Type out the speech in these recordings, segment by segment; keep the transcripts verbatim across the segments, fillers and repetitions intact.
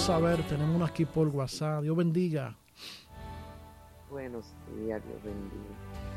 saber, tenemos uno aquí por WhatsApp. Dios bendiga. Buenos días, Dios bendiga.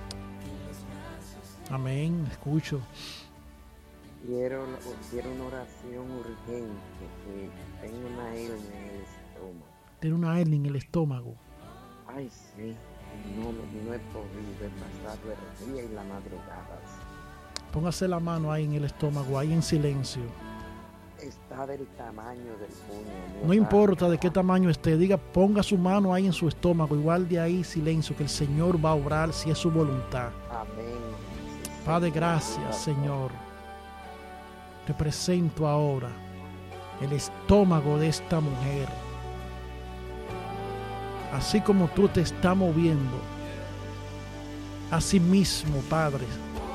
Amén, escucho. Quiero, quiero una oración urgente, que tengo una hernia en el estómago. Tiene una hernia en el estómago. Ay, sí, no, no he podido pasar el día y la madrugada. Póngase la mano ahí en el estómago, ahí en silencio. Está del tamaño del puño. No importa de qué tamaño esté, diga, ponga su mano ahí en su estómago, igual de ahí silencio, que el Señor va a obrar si es su voluntad. Amén. Padre, gracias, Señor. Te presento ahora el estómago de esta mujer. Así como tú te estás moviendo, así mismo, Padre,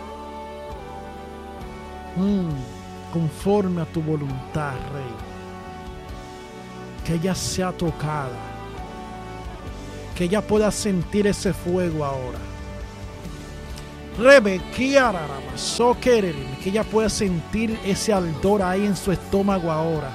mm, conforme a tu voluntad, Rey, que ella sea tocada, que ella pueda sentir ese fuego ahora. Rebe, que ella pueda sentir ese ardor ahí en su estómago ahora.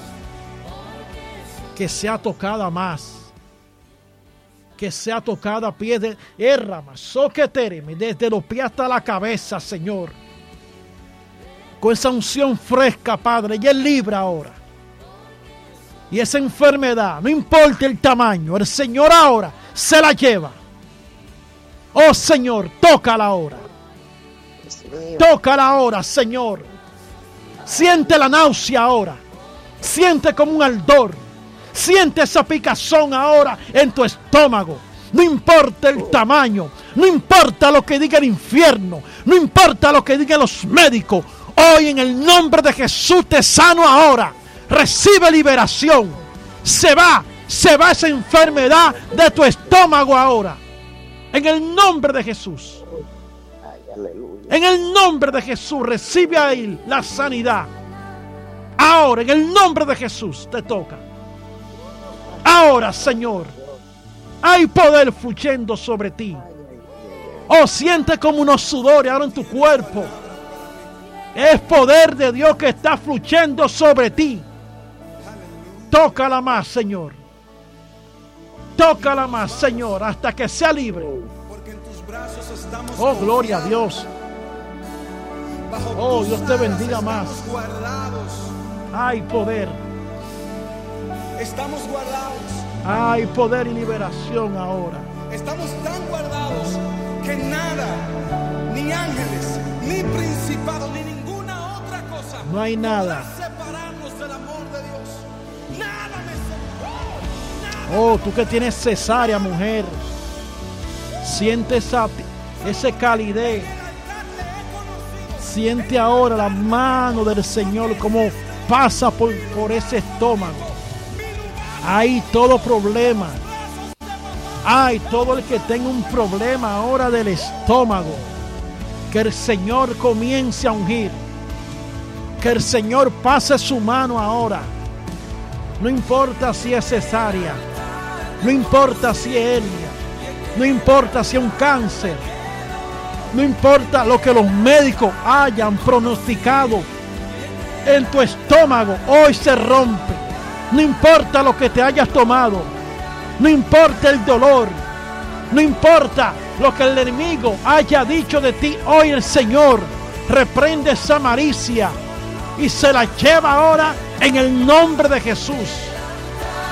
Que sea tocada más. Que sea tocada a pies de errama, desde los pies hasta la cabeza, Señor. Con esa unción fresca, Padre, ella es libre ahora. Y esa enfermedad, no importa el tamaño, el Señor ahora se la lleva. Oh Señor, tócala ahora. Tócala ahora, Señor. Siente la náusea ahora. Siente como un ardor. Siente esa picazón ahora en tu estómago. No importa el tamaño. No importa lo que diga el infierno. No importa lo que digan los médicos. Hoy en el nombre de Jesús te sano ahora. Recibe liberación. Se va. Se va esa enfermedad de tu estómago ahora. En el nombre de Jesús. En el nombre de Jesús recibe ahí la sanidad. Ahora, en el nombre de Jesús te toca. Ahora, Señor, hay poder fluyendo sobre ti. Oh, siente como unos sudores ahora en tu cuerpo. Es poder de Dios que está fluyendo sobre ti. Tócala más, Señor. Tócala más, Señor, hasta que sea libre. Oh, gloria a Dios. Oh, Dios te bendiga más. Hay poder. Estamos guardados. Hay poder y liberación ahora. Estamos tan guardados que nada, ni ángeles, ni principados, ni ninguna otra cosa no hay nada podrá separarnos del amor de Dios. Nada me separa. Oh, tú que tienes cesárea, mujer, siente esa, ese calidez. Siente ahora la mano del Señor como pasa por, por ese estómago. Hay todo problema. Hay todo el que tenga un problema ahora del estómago. Que el Señor comience a ungir. Que el Señor pase su mano ahora. No importa si es cesárea. No importa si es hernia. No importa si es un cáncer. No importa lo que los médicos hayan pronosticado en tu estómago, hoy se rompe. No importa lo que te hayas tomado. No importa el dolor. No importa lo que el enemigo haya dicho de ti. Hoy el Señor reprende esa malicia y se la lleva ahora en el nombre de Jesús.